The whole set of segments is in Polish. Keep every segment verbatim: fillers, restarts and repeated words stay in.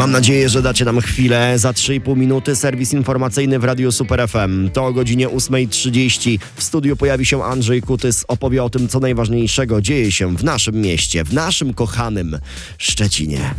Mam nadzieję, że dacie nam chwilę. Za trzy i pół minuty serwis informacyjny w Radiu Super F M. To o godzinie ósma trzydzieści. W studiu pojawi się Andrzej Kutys. Opowie o tym, co najważniejszego dzieje się w naszym mieście, w naszym kochanym Szczecinie.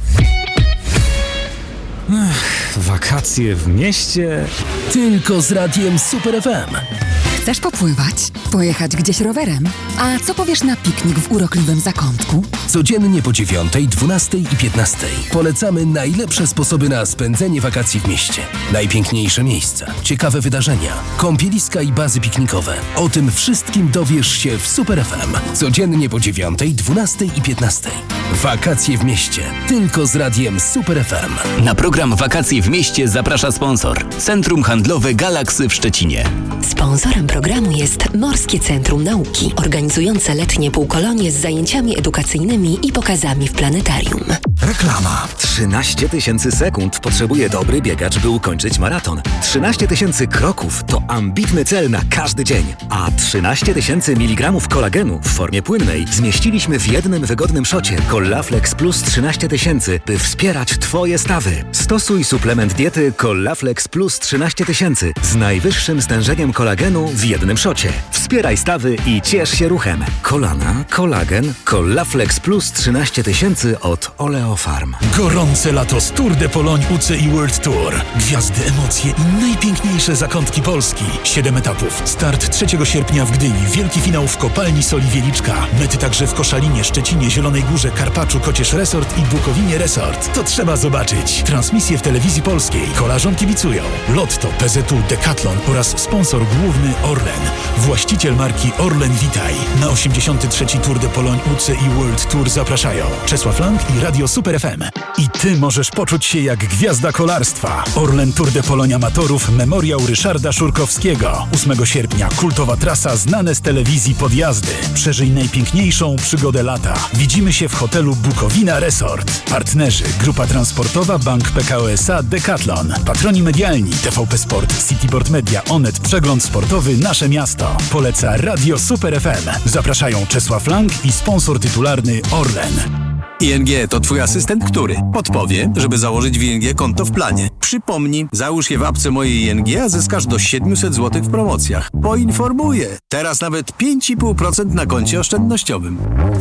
Ech, wakacje w mieście? Tylko z Radiem Super F M. Chcesz popływać? Pojechać gdzieś rowerem? A co powiesz na piknik w urokliwym zakątku? Codziennie po dziewiątej, dwunastej i piętnastej polecamy najlepsze sposoby na spędzenie wakacji w mieście. Najpiękniejsze miejsca, ciekawe wydarzenia, kąpieliska i bazy piknikowe. O tym wszystkim dowiesz się w Super F M. Codziennie po dziewiątej, dwunastej i piętnastej. Wakacje w mieście. Tylko z Radiem Super F M. Na program Wakacje w mieście zaprasza sponsor. Centrum Handlowe Galaksy w Szczecinie. Sponsorem programu jest Morskie Centrum Nauki, organizujące letnie półkolonie z zajęciami edukacyjnymi i pokazami w planetarium. Reklama. trzynaście tysięcy sekund potrzebuje dobry biegacz, by ukończyć maraton. trzynaście tysięcy kroków to ambitny cel na każdy dzień. A trzynaście tysięcy miligramów kolagenu w formie płynnej zmieściliśmy w jednym wygodnym szocie Collaflex Plus trzynaście tysięcy, by wspierać Twoje stawy. Stosuj suplement diety Collaflex Plus trzynaście tysięcy z najwyższym stężeniem kolagenu w jednym szocie. Wspieraj stawy i ciesz się ruchem. Kolana, kolagen, Collaflex Plus trzynaście tysięcy od Oleofarm. Gorące lato z Tour de Pologne U C I World Tour. Gwiazdy, emocje i najpiękniejsze zakątki Polski. Siedem etapów. Start trzeciego sierpnia w Gdyni. Wielki finał w kopalni Soli Wieliczka. Mety także w Koszalinie, Szczecinie, Zielonej Górze, Karpaczu, Kocież Resort i Bukowinie Resort. To trzeba zobaczyć. Transmisje w telewizji polskiej. Kolarzom kibicują Lotto, P Z U, Decathlon oraz sponsor główny Orlen. Właściciel marki Orlen Witaj. Na osiemdziesiąty trzeci Tour de Pologne U C I World Tour zapraszają Czesław Lang i Radio Super F M. I Ty możesz poczuć się jak gwiazda kolarstwa. Orlen Tour de Pologne Amatorów Memoriał Ryszarda Szurkowskiego. ósmego sierpnia kultowa trasa znane z telewizji podjazdy. Przeżyj najpiękniejszą przygodę lata. Widzimy się w hotelu Bukowina Resort. Partnerzy Grupa Transportowa, Bank P K O S A, Decathlon. Patroni medialni T V P Sport, Cityport Media, Onet, Przegląd Sportowy Nasze Miasto. Poleca Radio Super F M. Zapraszają Czesław Lang i sponsor tytularny Orlen. I N G to Twój asystent, który podpowie, żeby założyć w I N G konto w planie. Przypomnij, załóż je w apce mojej I N G, a zyskasz do siedemset złotych w promocjach. Poinformuję. Teraz nawet pięć i pół procent na koncie oszczędnościowym.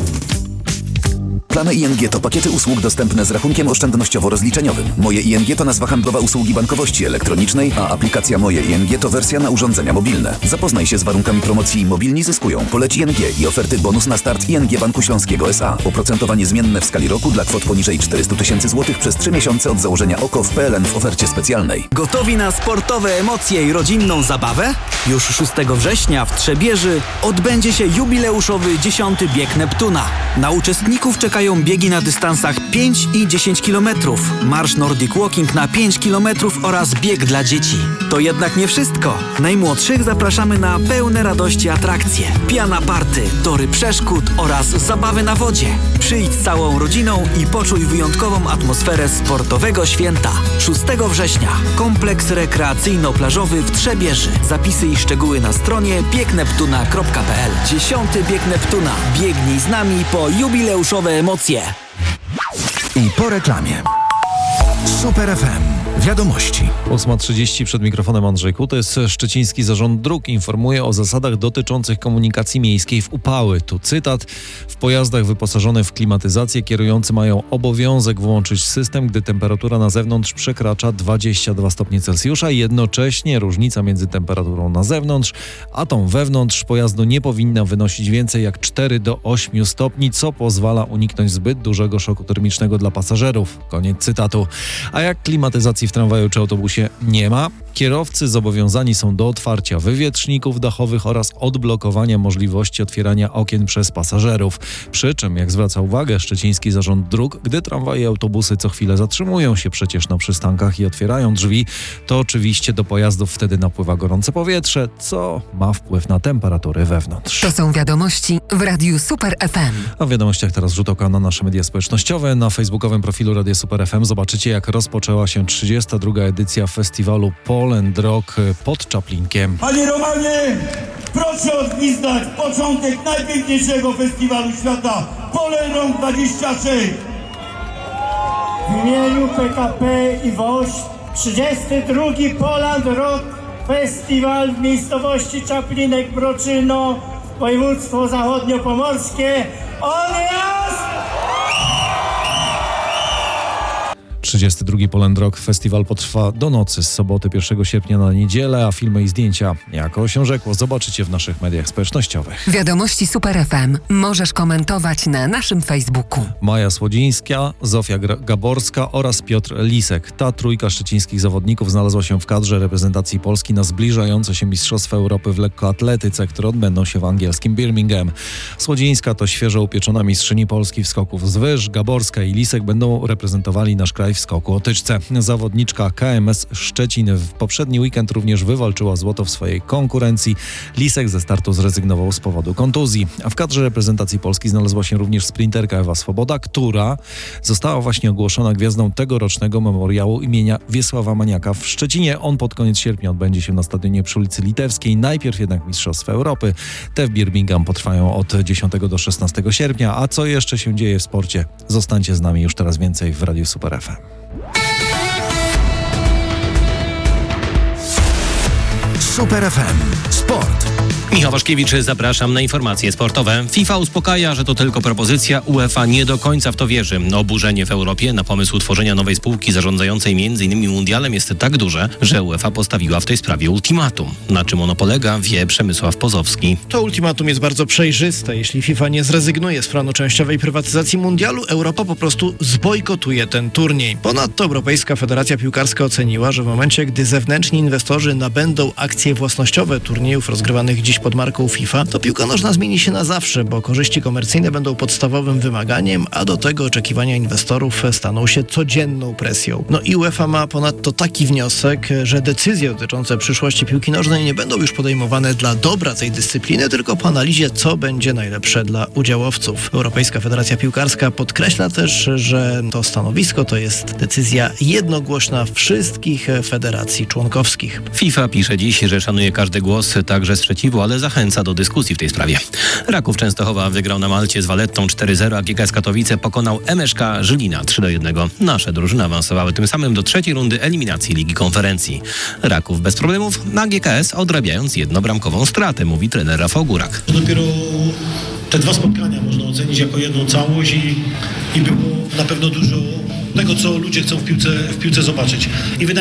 Plany I N G to pakiety usług dostępne z rachunkiem oszczędnościowo-rozliczeniowym. Moje I N G to nazwa handlowa usługi bankowości elektronicznej, a aplikacja Moje I N G to wersja na urządzenia mobilne. Zapoznaj się z warunkami promocji i mobilni zyskują. Poleć I N G i oferty bonus na start I N G Banku Śląskiego S A. Oprocentowanie zmienne w skali roku dla kwot poniżej czterysta tysięcy złotych przez trzy miesiące od założenia O K O w P L N w ofercie specjalnej. Gotowi na sportowe emocje i rodzinną zabawę? Już szóstego września w Trzebieży odbędzie się jubileuszowy dziesiąty bieg Neptuna. Na uczestników czekają biegi na dystansach pięć i dziesięć kilometrów, marsz Nordic Walking na pięć kilometrów oraz bieg dla dzieci. To jednak nie wszystko. Najmłodszych zapraszamy na pełne radości atrakcje, piana party, tory przeszkód oraz zabawy na wodzie. Przyjdź z całą rodziną i poczuj wyjątkową atmosferę sportowego święta. szóstego września kompleks rekreacyjno-plażowy w Trzebieży. Zapisy i szczegóły na stronie bieg neptuna kropka p l. Dziesiąty bieg Neptuna. Biegnij z nami po jubileuszowe emocje. I po reklamie. Super F M. Wiadomości. ósma trzydzieści, przed mikrofonem Andrzej Kutys. Szczeciński Zarząd Dróg informuje o zasadach dotyczących komunikacji miejskiej w upały. Tu cytat. W pojazdach wyposażonych w klimatyzację kierujący mają obowiązek włączyć system, gdy temperatura na zewnątrz przekracza dwadzieścia dwa stopnie Celsjusza. Jednocześnie różnica między temperaturą na zewnątrz a tą wewnątrz pojazdu nie powinna wynosić więcej jak cztery do ośmiu stopni, co pozwala uniknąć zbyt dużego szoku termicznego dla pasażerów. Koniec cytatu. A jak klimatyzacji w tramwaju czy autobusie nie ma, kierowcy zobowiązani są do otwarcia wywietrzników dachowych oraz odblokowania możliwości otwierania okien przez pasażerów. Przy czym, jak zwraca uwagę Szczeciński Zarząd Dróg, gdy tramwaje i autobusy co chwilę zatrzymują się przecież na przystankach i otwierają drzwi, to oczywiście do pojazdów wtedy napływa gorące powietrze, co ma wpływ na temperatury wewnątrz. To są wiadomości w Radiu Super F M. A w wiadomościach teraz rzut oka na nasze media społecznościowe. Na facebookowym profilu Radia Super F M zobaczycie, jak rozpoczęła się trzydziesta druga edycja festiwalu Poland Rock pod Czaplinkiem. Panie Romanie, proszę odgwizdać początek najpiękniejszego festiwalu świata Poland Rock dwadzieścia sześć. W imieniu P K P i WOŚ trzydziesty drugi Poland Rock Festiwal w miejscowości Czaplinek Broczyno, województwo zachodniopomorskie. Odjazd! trzydziesty drugi Poland Rock Festiwal potrwa do nocy z soboty pierwszego sierpnia na niedzielę, a filmy i zdjęcia, jako się rzekło, zobaczycie w naszych mediach społecznościowych. Wiadomości Super F M możesz komentować na naszym Facebooku. Maja Słodzińska, Zofia Gaborska oraz Piotr Lisek. Ta trójka szczecińskich zawodników znalazła się w kadrze reprezentacji Polski na zbliżające się Mistrzostwa Europy w lekkoatletyce, które odbędą się w angielskim Birmingham. Słodzińska to świeżo upieczona mistrzyni Polski w skoków z wyż. Gaborska i Lisek będą reprezentowali nasz kraj w skoku o tyczce. Zawodniczka K M S Szczecin w poprzedni weekend również wywalczyła złoto w swojej konkurencji. Lisek ze startu zrezygnował z powodu kontuzji. A w kadrze reprezentacji Polski znalazła się również sprinterka Ewa Swoboda, która została właśnie ogłoszona gwiazdą tegorocznego memoriału imienia Wiesława Maniaka w Szczecinie. On pod koniec sierpnia odbędzie się na stadionie przy ulicy Litewskiej. Najpierw jednak Mistrzostwa Europy. Te w Birmingham potrwają od dziesiątego do szesnastego sierpnia. A co jeszcze się dzieje w sporcie? Zostańcie z nami, już teraz więcej w Radiu Super F M. Super F M. Sport. Michał Waszkiewicz, zapraszam na informacje sportowe. FIFA uspokaja, że to tylko propozycja. UEFA nie do końca w to wierzy. Oburzenie w Europie na pomysł utworzenia nowej spółki zarządzającej między innymi mundialem jest tak duże, że UEFA postawiła w tej sprawie ultimatum. Na czym ono polega, wie Przemysław Pozowski. To ultimatum jest bardzo przejrzyste. Jeśli FIFA nie zrezygnuje z planu częściowej prywatyzacji mundialu, Europa po prostu zbojkotuje ten turniej. Ponadto Europejska Federacja Piłkarska oceniła, że w momencie, gdy zewnętrzni inwestorzy nabędą akcje własnościowe turniejów rozgrywanych dziś pod marką FIFA, to piłka nożna zmieni się na zawsze, bo korzyści komercyjne będą podstawowym wymaganiem, a do tego oczekiwania inwestorów staną się codzienną presją. No i UEFA ma ponadto taki wniosek, że decyzje dotyczące przyszłości piłki nożnej nie będą już podejmowane dla dobra tej dyscypliny, tylko po analizie, co będzie najlepsze dla udziałowców. Europejska Federacja Piłkarska podkreśla też, że to stanowisko to jest decyzja jednogłośna wszystkich federacji członkowskich. FIFA pisze dziś, że szanuje każdy głos, także sprzeciwu, ale zachęca do dyskusji w tej sprawie. Raków Częstochowa wygrał na Malcie z Valettą cztery zero, a G K S Katowice pokonał M S K Żylina trzy do jednego. Nasze drużyny awansowały tym samym do trzeciej rundy eliminacji Ligi Konferencji. Raków bez problemów, na G K S odrabiając jednobramkową stratę, mówi trener Rafał Górak. Dopiero te dwa spotkania można ocenić jako jedną całość i, i było na pewno dużo tego, co ludzie chcą w piłce, w piłce zobaczyć. I wydaje